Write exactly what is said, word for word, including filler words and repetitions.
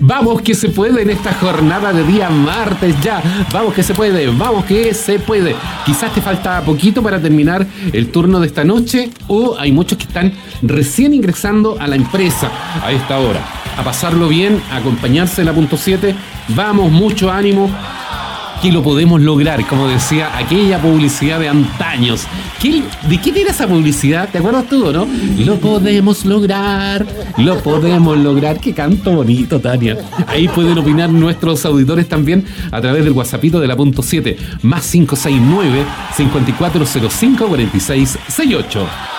Vamos que se puede en esta jornada de día martes ya. Vamos que se puede, vamos que se puede. Quizás te falta poquito para terminar el turno de esta noche, o hay muchos que están recién ingresando a la empresa a esta hora. A pasarlo bien, a acompañarse en la punto siete. Vamos, mucho ánimo, que lo podemos lograr, como decía aquella publicidad de antaños. ¿Qué, ¿De quién era esa publicidad? ¿Te acuerdas tú, o no? Lo podemos lograr, lo podemos lograr. Qué canto bonito, Tania. Ahí pueden opinar nuestros auditores también a través del WhatsAppito de la punto siete, más cinco seis nueve, cinco cuatro cero cinco, cuatro seis seis ocho.